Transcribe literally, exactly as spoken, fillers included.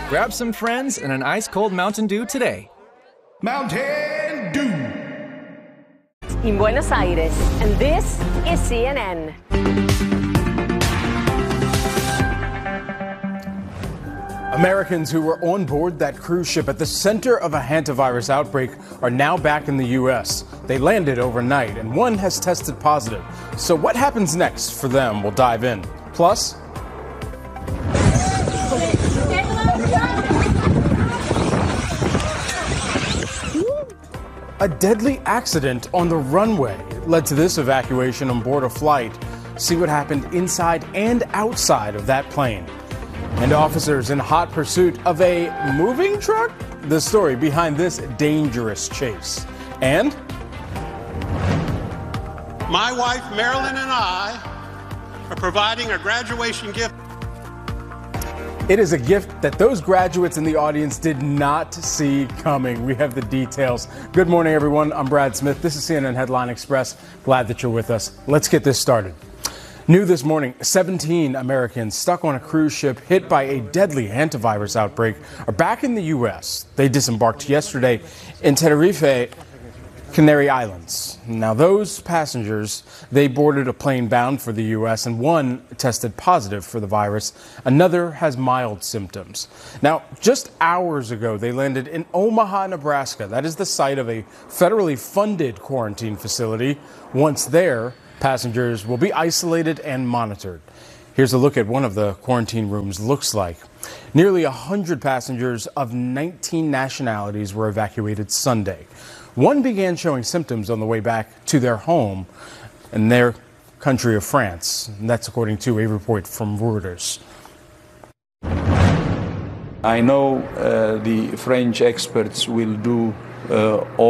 Grab some friends and an ice-cold Mountain Dew today. Mountain Dew. In Buenos Aires, and this is C N N. Americans who were on board that cruise ship at the center of a hantavirus outbreak are now back in the U S. They landed overnight, and one has tested positive. So what happens next for them? We'll dive in. Plus, a deadly accident on the runway led to this evacuation on board a flight. See what happened inside and outside of that plane. And officers in hot pursuit of a moving truck? The story behind this dangerous chase. And my wife Marilyn and I are providing a graduation gift. it is a gift that those graduates in the audience did not see coming. We have the details. Good morning, everyone. I'm Brad Smith. This is C N N Headline Express. Glad that you're with us. Let's get this started. New this morning, seventeen Americans stuck on a cruise ship hit by a deadly hantavirus outbreak are back in the U S. They disembarked yesterday in Tenerife, Canary Islands. Now, those passengers, they boarded a plane bound for the U S, and one tested positive for the virus. Another has mild symptoms. Now, just hours ago, they landed in Omaha, Nebraska. That is the site of a federally funded quarantine facility. Once there, passengers will be isolated and monitored. Here's a look at one of the quarantine rooms looks like. Nearly one hundred passengers of nineteen nationalities were evacuated Sunday. One began showing symptoms on the way back to their home in their country of France. And that's according to a report from Reuters. I know uh, the French experts will do uh, all